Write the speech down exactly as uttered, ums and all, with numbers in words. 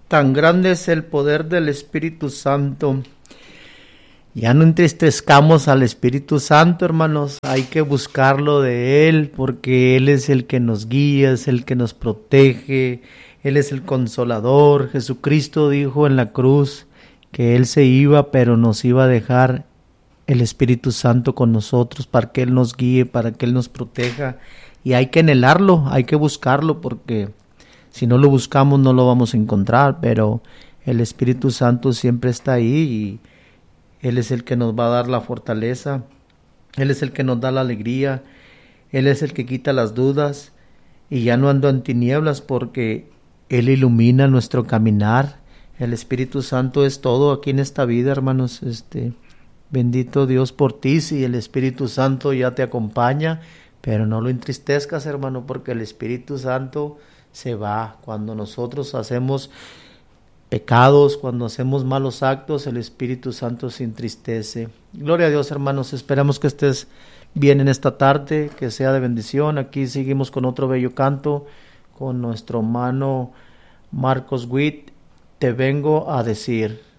Tan grande es el poder del Espíritu Santo. Ya no entristezcamos al Espíritu Santo, hermanos. Hay que buscarlo de Él, porque Él es el que nos guía, es el que nos protege. Él es el consolador. Jesucristo dijo en la cruz que Él se iba, pero nos iba a dejar el Espíritu Santo con nosotros para que Él nos guíe, para que Él nos proteja. Y hay que anhelarlo, hay que buscarlo, porque si no lo buscamos no lo vamos a encontrar, pero el Espíritu Santo siempre está ahí y Él es el que nos va a dar la fortaleza, Él es el que nos da la alegría, Él es el que quita las dudas, y ya no ando en tinieblas porque Él ilumina nuestro caminar. El Espíritu Santo es todo aquí en esta vida, hermanos. Este, bendito Dios por ti, si el Espíritu Santo ya te acompaña, pero no lo entristezcas, hermano, porque el Espíritu Santo se va. Cuando nosotros hacemos pecados, cuando hacemos malos actos, el Espíritu Santo se entristece. Gloria a Dios, hermanos. Esperamos que estés bien en esta tarde, que sea de bendición. Aquí seguimos con otro bello canto con nuestro hermano Marcos Witt. Te vengo a decir.